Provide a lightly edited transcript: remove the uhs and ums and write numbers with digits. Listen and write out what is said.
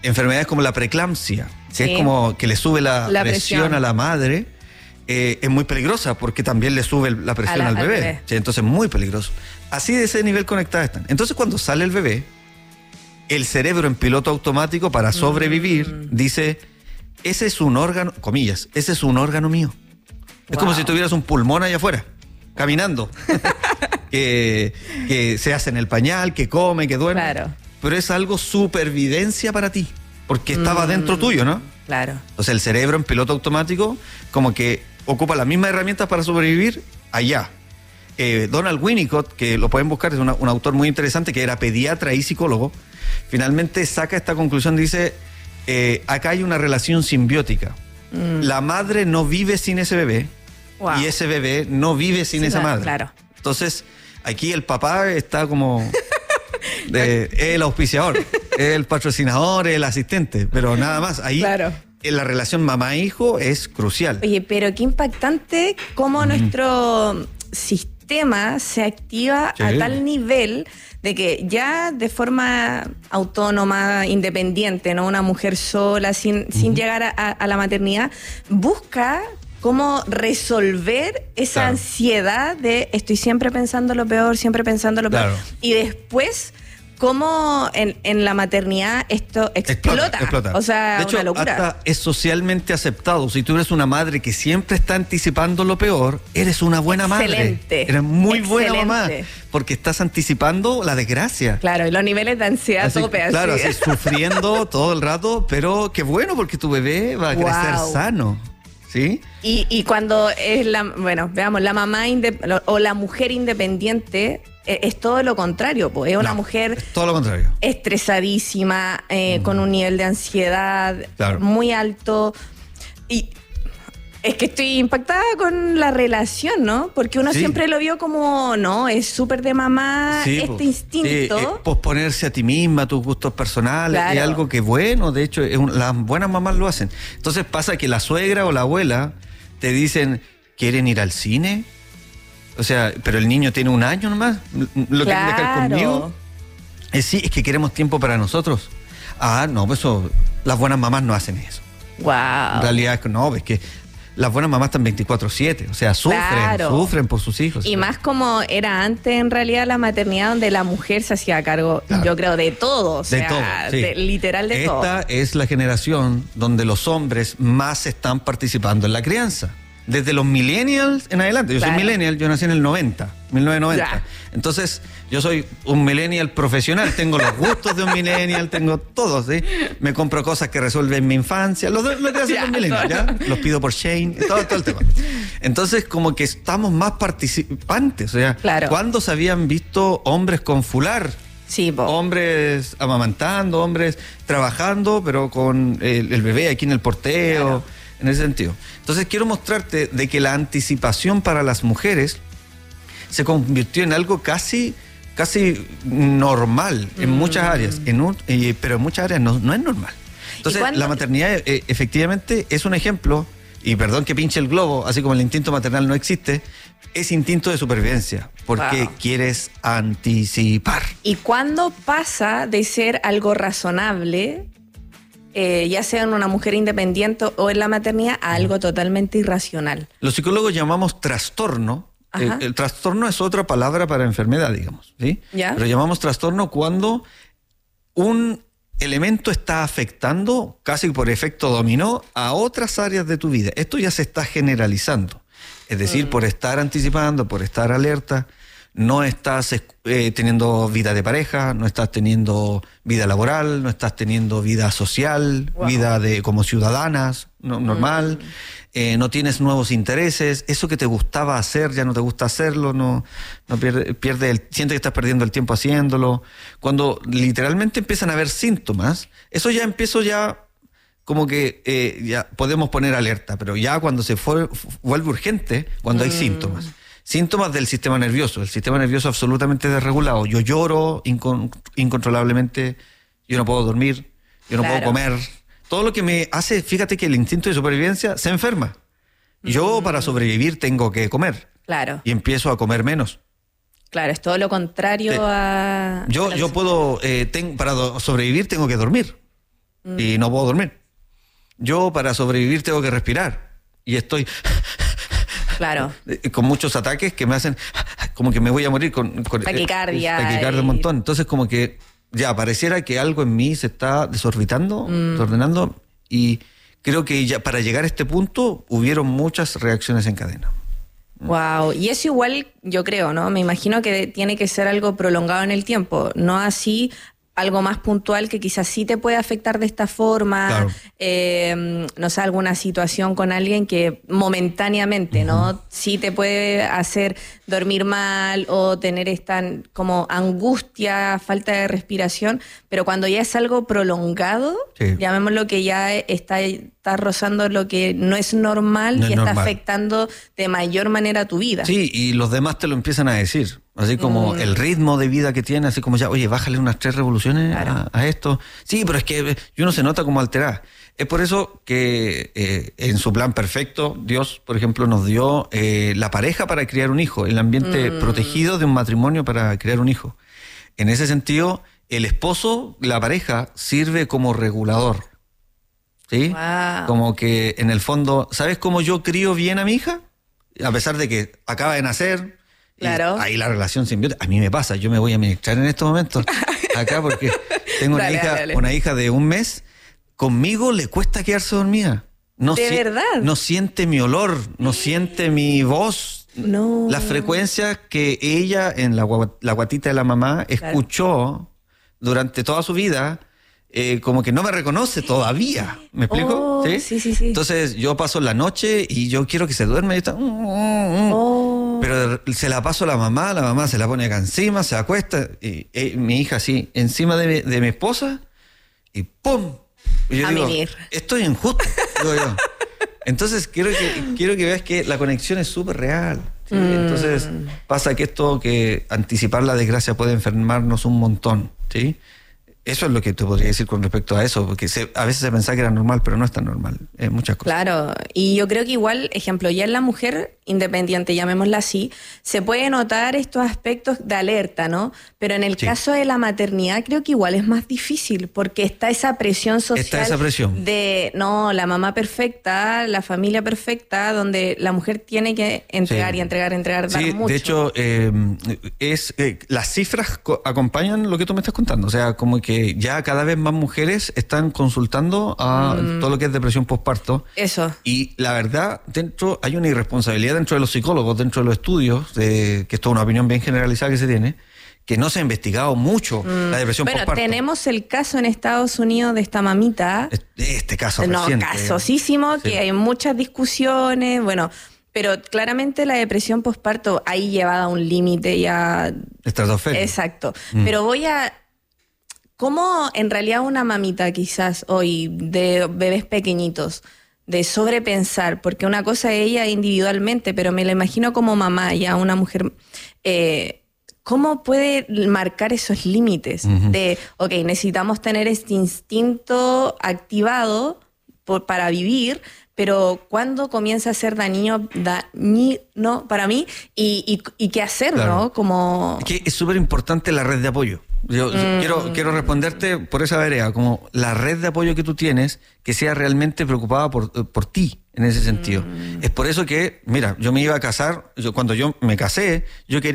enfermedades como la preeclampsia, Sí. que es como que le sube la presión a la madre, es muy peligrosa porque también le sube la presión al bebé. Sí, entonces es muy peligroso. Así de ese nivel conectadas están. Entonces cuando sale el bebé, el cerebro en piloto automático para sobrevivir dice, ese es un órgano, comillas, ese es un órgano mío. Es como si tuvieras un pulmón allá afuera, caminando. que se hace en el pañal, que come, que duerme. Claro. Pero es algo supervivencia para ti, porque estaba dentro tuyo, ¿no? Claro. Entonces el cerebro en piloto automático como que ocupa las mismas herramientas para sobrevivir allá. Donald Winnicott, que lo pueden buscar, es un autor muy interesante, que era pediatra y psicólogo, finalmente saca esta conclusión, dice, acá hay una relación simbiótica. La madre no vive sin ese bebé, y ese bebé no vive sin esa madre. Claro. Entonces, aquí el papá está como... el auspiciador, el patrocinador, el asistente, pero nada más. Ahí en la relación mamá-hijo es crucial. Oye, pero qué impactante cómo nuestro sistema se activa a tal nivel de que ya de forma autónoma, independiente, ¿no? Una mujer sola, sin llegar a la maternidad, busca cómo resolver esa ansiedad de estoy siempre pensando lo peor, siempre pensando lo peor. Y después, cómo en la maternidad esto explota. O sea, de hecho, una locura. hasta es socialmente aceptado. Si tú eres una madre que siempre está anticipando lo peor, eres una buena madre. Eres muy buena mamá, porque estás anticipando la desgracia. Claro, y los niveles de ansiedad así, tope. Claro, así sufriendo todo el rato, pero qué bueno, porque tu bebé va a crecer sano. ¿Sí? Y cuando es veamos, la mamá o la mujer independiente es todo lo contrario, pues es una mujer es todo lo contrario. Estresadísima, con un nivel de ansiedad muy alto. Y es que estoy impactada con la relación, ¿no? Porque uno siempre lo vio como, no, es súper de mamá, instinto. Posponerse a ti misma, a tus gustos personales, es algo que bueno, de hecho, las buenas mamás lo hacen. Entonces pasa que la suegra o la abuela te dicen, ¿quieren ir al cine? O sea, pero el niño tiene 1 año nomás, ¿lo quieren dejar conmigo? Sí, es que queremos tiempo para nosotros. No, pues las buenas mamás no hacen eso. Wow. En realidad, no, es que las buenas mamás están 24/7, o sea, sufren por sus hijos. Y más como era antes, en realidad, la maternidad, donde la mujer se hacía cargo, yo creo, de todo. O sea, literal de todo. Esta es la generación donde los hombres más están participando en la crianza. Desde los millennials en adelante. Yo soy millennial, yo nací en el 1990. Entonces, yo soy un millennial profesional. Tengo los gustos de un millennial, tengo todo, ¿sí? Me compro cosas que resuelven mi infancia. Lo que hacen los millennials, ¿ya? Los pido por Shane, todo el tema. Entonces, como que estamos más participantes. O sea, ¿cuándo se habían visto hombres con fular? Sí, hombres amamantando, hombres trabajando, pero con el bebé aquí en el porteo. En ese sentido. Entonces quiero mostrarte de que la anticipación para las mujeres se convirtió en algo casi normal en muchas áreas, pero en muchas áreas no es normal. Entonces la maternidad efectivamente es un ejemplo, y perdón que pinche el globo, así como el instinto maternal no existe, es instinto de supervivencia, porque quieres anticipar. ¿Y cuándo pasa de ser algo razonable, ya sea en una mujer independiente o en la maternidad, a algo totalmente irracional? Los psicólogos llamamos trastorno. El trastorno es otra palabra para enfermedad, digamos, ¿sí? Pero llamamos trastorno cuando un elemento está afectando, casi por efecto dominó, a otras áreas de tu vida. Esto ya se está generalizando. Es decir, por estar anticipando, por estar alerta, no estás teniendo vida de pareja, no estás teniendo vida laboral, no estás teniendo vida social, vida como ciudadanas, normal, no tienes nuevos intereses, eso que te gustaba hacer ya no te gusta hacerlo, sientes que estás perdiendo el tiempo haciéndolo. Cuando literalmente empiezan a haber síntomas, eso ya empiezo como que ya podemos poner alerta, pero ya cuando se vuelve urgente, cuando hay síntomas. Síntomas del sistema nervioso. El sistema nervioso absolutamente desregulado. Yo lloro incontrolablemente, yo no puedo dormir, yo no puedo comer. Todo lo que me hace, fíjate que el instinto de supervivencia se enferma. Yo para sobrevivir tengo que comer. Y empiezo a comer menos. Claro, es todo lo contrario a... Yo puedo, para sobrevivir tengo que dormir. y no puedo dormir. Yo para sobrevivir tengo que respirar y estoy claro, con muchos ataques que me hacen como que me voy a morir con taquicardia un montón. Entonces como que ya pareciera que algo en mí se está desorbitando, desordenando, y creo que ya para llegar a este punto hubieron muchas reacciones en cadena. Wow, y eso igual yo creo, ¿no? Me imagino que tiene que ser algo prolongado en el tiempo, no así algo más puntual que quizás sí te puede afectar de esta forma, claro. No sé, alguna situación con alguien que momentáneamente, ¿no? Sí te puede hacer dormir mal o tener esta como angustia, falta de respiración, pero cuando ya es algo prolongado, llamémoslo que ya está rozando lo que no es normal y está afectando de mayor manera tu vida. Sí, y los demás te lo empiezan a decir. Así como el ritmo de vida que tiene, así como ya, oye, bájale unas 3 revoluciones a esto. Sí, pero es que uno se nota como alterado. Es por eso que en su plan perfecto, Dios, por ejemplo, nos dio la pareja para criar un hijo, el ambiente protegido de un matrimonio para criar un hijo. En ese sentido, el esposo, la pareja, sirve como regulador. ¿Sí? Wow. Como que en el fondo, ¿sabes cómo yo crío bien a mi hija? A pesar de que acaba de nacer. Claro. Ahí la relación simbiótica. A mí me pasa, yo me voy a ministrar en estos momentos acá porque tengo una hija de 1 mes. Conmigo le cuesta quedarse dormida. ¿De verdad? No siente mi olor, no siente mi voz. No. La frecuencia que ella en la guatita de la mamá escuchó durante toda su vida, como que no me reconoce todavía. ¿Me explico? Sí. Entonces yo paso la noche y yo quiero que se duerma y está... Pero se la paso a la mamá se la pone acá encima, se acuesta, y mi hija así, encima de mi esposa, y ¡pum! Y yo digo, esto es injusto, digo yo. Entonces quiero que veas que la conexión es súper real. ¿Sí? Entonces pasa que esto, que anticipar la desgracia puede enfermarnos un montón, ¿sí? Eso es lo que te podría decir con respecto a eso, porque a veces se pensaba que era normal, pero no es tan normal. Muchas cosas. Claro, y yo creo que igual, ejemplo, ya en la mujer independiente, llamémosla así, se puede notar estos aspectos de alerta, ¿no? Pero en el caso de la maternidad creo que igual es más difícil, porque está esa presión social. Está esa presión. De, no, la mamá perfecta, la familia perfecta, donde la mujer tiene que entregar y entregar, dar mucho. De hecho, las cifras acompañan lo que tú me estás contando. O sea, como que ya cada vez más mujeres están consultando a todo lo que es depresión postparto. Eso. Y la verdad, hay una irresponsabilidad dentro de los psicólogos, dentro de los estudios, que esto es una opinión bien generalizada que se tiene, que no se ha investigado mucho la depresión postparto. Bueno, tenemos el caso en Estados Unidos de esta mamita. Este caso reciente. Casosísimo, que hay muchas discusiones, bueno, pero claramente la depresión postparto ahí llevada a un límite ya... Estratosférico. Exacto. Pero ¿cómo en realidad una mamita quizás hoy de bebés pequeñitos, de sobrepensar, porque una cosa es ella individualmente, pero me la imagino como mamá, ya una mujer, ¿cómo puede marcar esos límites? De, necesitamos tener este instinto activado para vivir, pero ¿cuándo comienza a ser dañino para mí? ¿Y qué hacer, ¿no? Como... Que es súper importante la red de apoyo. Yo quiero responderte por esa vereda, como la red de apoyo que tú tienes, que sea realmente preocupada por ti, en ese sentido. Es por eso que, mira, yo me iba a casar, cuando yo me casé, yo quería